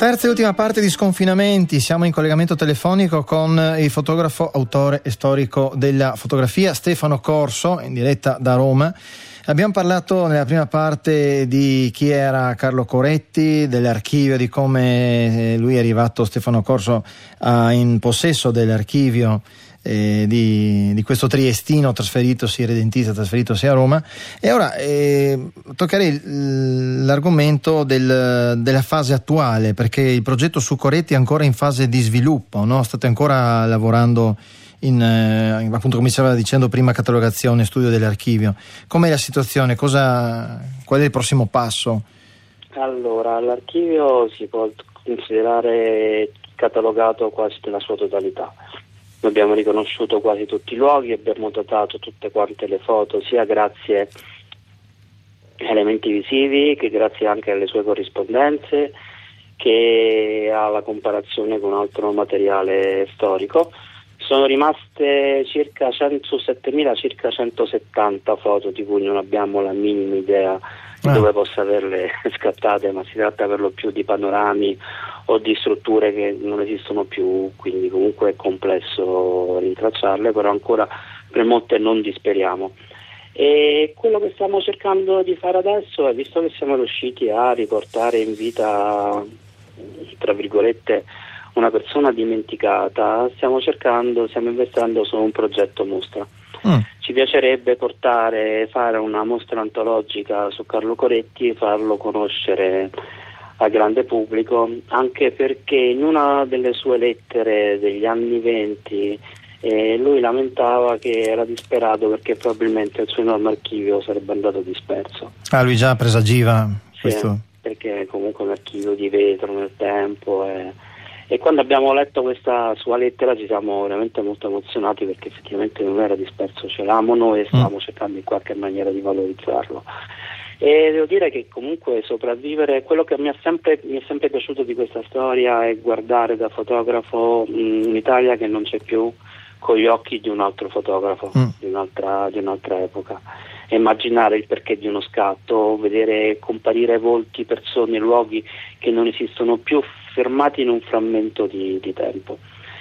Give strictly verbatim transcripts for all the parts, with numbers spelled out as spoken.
Terza e ultima parte di Sconfinamenti, siamo in collegamento telefonico con il fotografo, autore e storico della fotografia Stefano Corso, in diretta da Roma. Abbiamo parlato nella prima parte di chi era Carlo Coretti, dell'archivio, di come lui è arrivato, Stefano Corso, a, in possesso dell'archivio eh, di, di questo triestino trasferitosi, redentista trasferitosi a Roma. E ora eh, toccherei l'argomento del, della fase attuale, perché il progetto su Coretti è ancora in fase di sviluppo, no? State ancora lavorando in, eh, appunto, come stava dicendo prima, catalogazione, studio dell'archivio. Com'è la situazione? Cosa, qual è il prossimo passo? Allora, l'archivio si può considerare catalogato quasi nella sua totalità. Noi abbiamo riconosciuto quasi tutti i luoghi, abbiamo datato tutte quante le foto, sia grazie a elementi visivi che grazie anche alle sue corrispondenze, che alla comparazione con altro materiale storico. Sono rimaste circa cento, su settemila circa centosettanta foto, di cui non abbiamo la minima idea di ah. dove possa averle scattate, ma si tratta per lo più di panorami o di strutture che non esistono più, quindi comunque è complesso rintracciarle, però ancora per molte non disperiamo. E quello che stiamo cercando di fare adesso è, visto che siamo riusciti a riportare in vita, tra virgolette, una persona dimenticata, stiamo cercando, stiamo investendo su un progetto mostra. Mm. Ci piacerebbe portare, fare una mostra antologica su Carlo Coretti, farlo conoscere al grande pubblico, anche perché in una delle sue lettere degli anni venti eh, lui lamentava che era disperato perché probabilmente il suo enorme archivio sarebbe andato disperso. Ah, lui già presagiva questo? Sì, perché comunque un archivio di vetro nel tempo e E quando abbiamo letto questa sua lettera ci siamo veramente molto emozionati, perché effettivamente non era disperso, ce l'avamo noi e stavamo mm. cercando in qualche maniera di valorizzarlo. E devo dire che comunque sopravvivere, quello che mi è sempre, mi è sempre piaciuto di questa storia è guardare da fotografo mh, un'Italia che non c'è più con gli occhi di un altro fotografo, mm. di un'altra, di un'altra epoca. E immaginare il perché di uno scatto, vedere comparire volti, persone, luoghi che non esistono più, fermati in un frammento di, di tempo.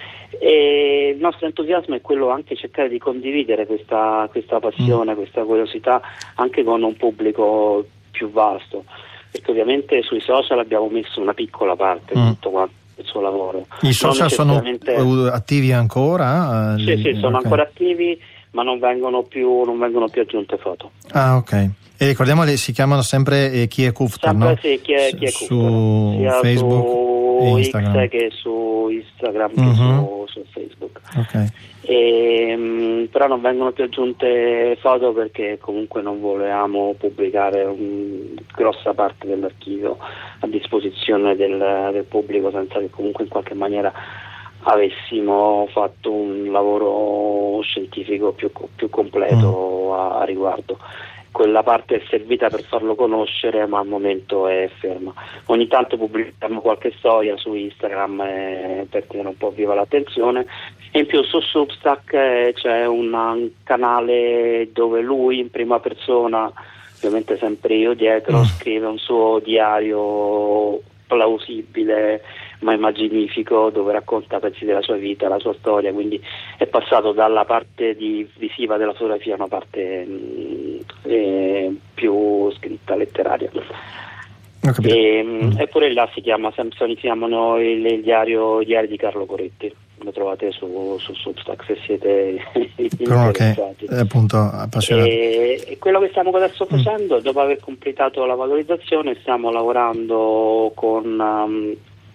E il nostro entusiasmo è quello anche cercare di condividere questa, questa passione, mm. questa curiosità anche con un pubblico più vasto, perché ovviamente sui social abbiamo messo una piccola parte mm. di tutto quanto il suo lavoro. I social necessariamente... sono attivi ancora? Sì, sì, sono okay. ancora attivi, ma non vengono più non vengono più aggiunte foto. Ah, ok. E ricordiamo, le si chiamano sempre eh, Chi è Kufter, sempre, no? Sì, chi è, chi è su sia Facebook su e Instagram. X che su Instagram uh-huh. che su, su Facebook. Okay. E, mh, però non vengono più aggiunte foto perché comunque non volevamo pubblicare un, grossa parte dell'archivio a disposizione del, del pubblico, senza che comunque in qualche maniera avessimo fatto un lavoro scientifico più, più completo mm. a, a riguardo. Quella parte è servita per farlo conoscere, ma al momento è ferma. Ogni tanto pubblichiamo qualche storia su Instagram eh, per tenere un po' viva l'attenzione, e in più su Substack eh, c'è un, un canale dove lui in prima persona, ovviamente sempre io dietro, mm. scrive un suo diario plausibile ma immaginifico, dove racconta pezzi della sua vita, la sua storia, quindi è passato dalla parte di, visiva della fotografia a una parte mh, eh, più scritta, letteraria. E, mm. Eppure là si chiama, si chiamano il, il diario, i diari di Carlo Coretti, lo trovate su, su Substack se siete interessati. È appunto appassionato. E, e quello che stiamo adesso facendo, mm. dopo aver completato la valorizzazione, stiamo lavorando con um,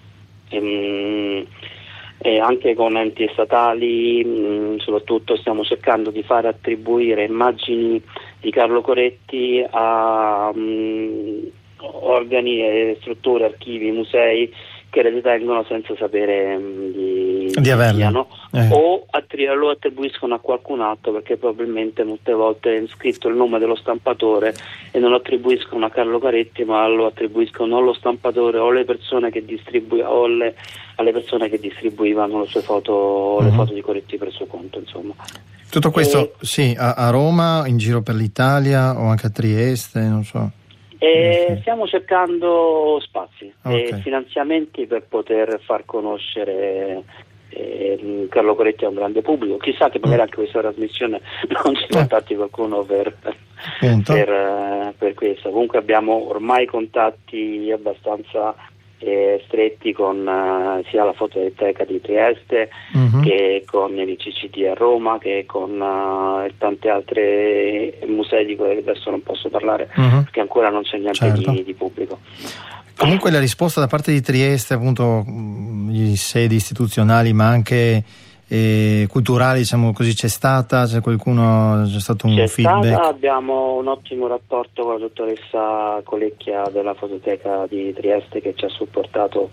ehm, e anche con enti statali, mh, soprattutto stiamo cercando di fare attribuire immagini di Carlo Coretti a mh, organi e strutture, archivi, musei che le detengono senza sapere mh, di, di averlo eh. o attri- lo attribuiscono a qualcun altro, perché probabilmente molte volte è scritto il nome dello stampatore e non lo attribuiscono a Carlo Coretti, ma lo attribuiscono allo stampatore o alle persone che distribu- o alle, alle persone che distribuivano le sue foto, mm-hmm. le foto di Coretti per suo conto, insomma. Tutto questo e... sì, a, a Roma, in giro per l'Italia o anche a Trieste, non so. E okay. stiamo cercando spazi okay. e finanziamenti per poter far conoscere eh, Carlo Coretti a un grande pubblico. Chissà che magari anche questa trasmissione non ci contatti eh. qualcuno per, per, uh, per questo. Comunque abbiamo ormai contatti abbastanza eh, stretti con uh, sia la Fototeca di Trieste uh-huh. che con il C C T a Roma, che con uh, tanti altri musei di cui adesso non posso parlare uh-huh. perché ancora non c'è niente certo. di, di pubblico. Comunque la risposta da parte di Trieste, appunto, gli sedi istituzionali ma anche eh, culturali, diciamo così, c'è stata? C'è qualcuno, c'è stato un c'è feedback? Stata, abbiamo un ottimo rapporto con la dottoressa Colecchia della Fototeca di Trieste, che ci ha supportato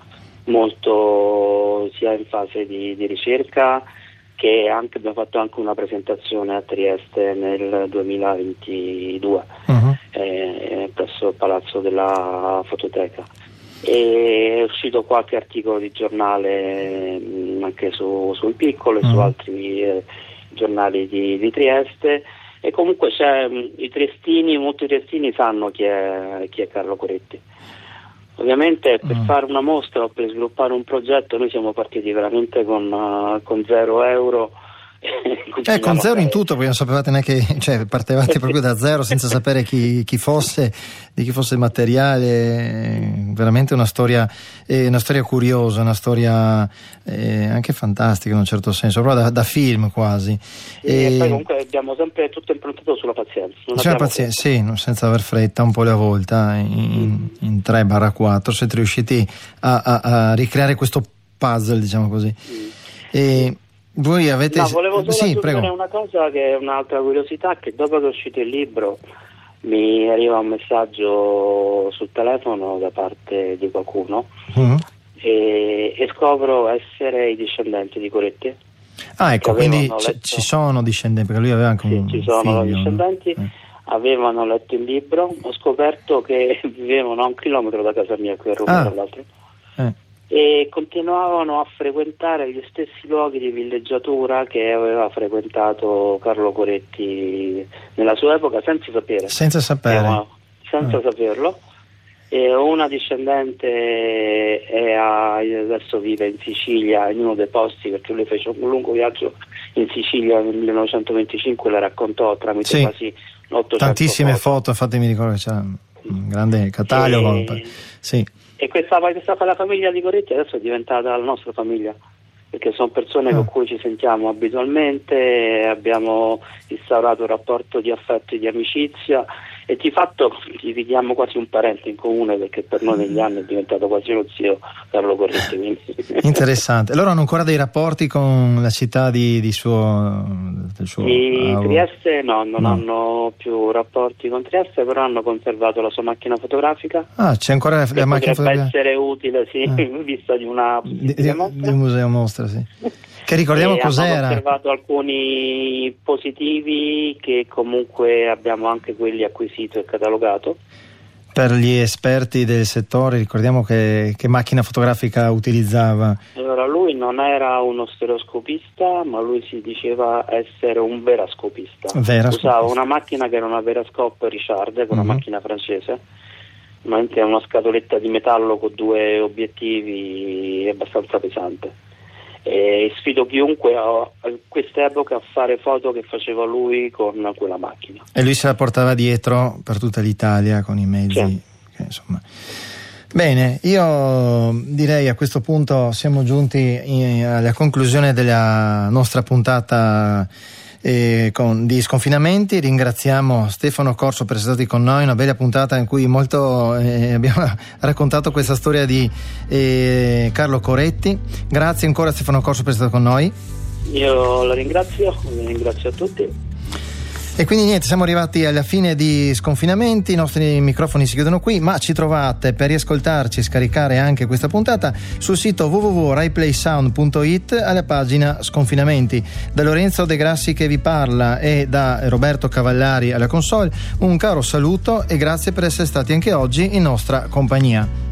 molto sia in fase di, di ricerca, che anche abbiamo fatto anche una presentazione a Trieste nel duemilaventidue uh-huh. eh, presso il Palazzo della Fototeca. E è uscito qualche articolo di giornale mh, anche su, sul Piccolo e uh-huh. su altri eh, giornali di, di Trieste, e comunque c'è mh, i triestini, molti triestini sanno chi è, chi è Carlo Coretti. Ovviamente per uh-huh. fare una mostra o per sviluppare un progetto noi siamo partiti veramente con, uh, con zero euro. Eh, con zero in tutto, perché non sapevate neanche, cioè partevate proprio da zero senza sapere chi, chi fosse, di chi fosse il materiale. Veramente una storia, eh, una storia curiosa, una storia eh, anche fantastica in un certo senso, proprio da, da film quasi. Sì, e, e poi comunque abbiamo sempre tutto improntato sulla pazienza. Sulla pazienza, sì, senza aver fretta, un po' alla volta, in, in tre barra quattro siete riusciti a, a, a ricreare questo puzzle, diciamo così. Mm. E voi avete... No, volevo solo sì, aggiungere prego. una cosa che è un'altra curiosità, che dopo che è uscito il libro mi arriva un messaggio sul telefono da parte di qualcuno uh-huh. e, e scopro essere i discendenti di Coretti. Ah, ecco, quindi letto... ci sono discendenti, perché lui aveva anche sì, un ci sono figlio, discendenti, no? eh. Avevano letto il libro, ho scoperto che vivevano a un chilometro da casa mia qui a Roma, ah. tra l'altro. Eh. E continuavano a frequentare gli stessi luoghi di villeggiatura che aveva frequentato Carlo Coretti nella sua epoca, senza sapere. Senza sapere. No, senza ah. saperlo. E una discendente è a, adesso vive in Sicilia, in uno dei posti, perché lui fece un lungo viaggio in Sicilia nel millenovecentoventicinque, la raccontò tramite sì. quasi ottocento tantissime foto. foto, infatti mi ricordo che c'è un grande catalogo. E... Sì. E questa, questa la famiglia di Coretti adesso è diventata la nostra famiglia, perché sono persone ah. con cui ci sentiamo abitualmente, abbiamo instaurato un rapporto di affetto e di amicizia, e di fatto dividiamo quasi un parente in comune, perché per noi negli anni è diventato quasi lo zio Carlo Coretti. Quindi. Interessante. Loro hanno ancora dei rapporti con la città di, di suo, del suo di Trieste? No, non no. hanno più rapporti con Trieste, però hanno conservato la sua macchina fotografica. Ah, c'è ancora la, la macchina fotografica? Potrebbe essere utile, sì, ah. in vista di una di, di, di un museo mostra, sì. Che ricordiamo e cos'era? Abbiamo osservato alcuni positivi, che comunque abbiamo anche quelli acquisito e catalogato. Per gli esperti del settore, ricordiamo che, che macchina fotografica utilizzava. Allora, lui non era uno stereoscopista, ma lui si diceva essere un verascopista. Verascopista. Usava una macchina che era una Verascope Richard, che è una uh-huh. macchina francese, ma anche una scatoletta di metallo con due obiettivi abbastanza pesante. E sfido chiunque a, a quest'epoca a fare foto che faceva lui con quella macchina. E lui se la portava dietro per tutta l'Italia con i mezzi, sì. che, insomma. Bene, io direi a questo punto siamo giunti in, alla conclusione della nostra puntata eh, con, di Sconfinamenti. Ringraziamo Stefano Corso per essere stati con noi, una bella puntata in cui molto eh, abbiamo raccontato questa storia di eh, Carlo Coretti. Grazie ancora Stefano Corso per essere stato con noi. Io la ringrazio, ringrazio a tutti. E quindi niente, siamo arrivati alla fine di Sconfinamenti, i nostri microfoni si chiudono qui, ma ci trovate per riascoltarci e scaricare anche questa puntata sul sito w w w punto rai play sound punto i t alla pagina Sconfinamenti. Da Lorenzo De Grassi che vi parla e da Roberto Cavallari alla console, un caro saluto e grazie per essere stati anche oggi in nostra compagnia.